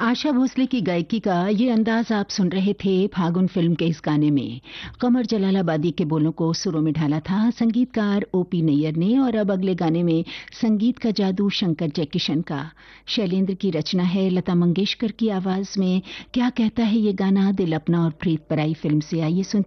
आशा भोसले की गायकी का ये अंदाज आप सुन रहे थे फागुन फिल्म के इस गाने में। कमर जलालाबादी के बोलों को सुरों में ढाला था संगीतकार ओपी नैयर ने। और अब अगले गाने में संगीत का जादू शंकर जयकिशन का। शैलेंद्र की रचना है, लता मंगेशकर की आवाज में। क्या कहता है ये गाना, दिल अपना और प्रीत पराई फिल्म से। आइए सुनते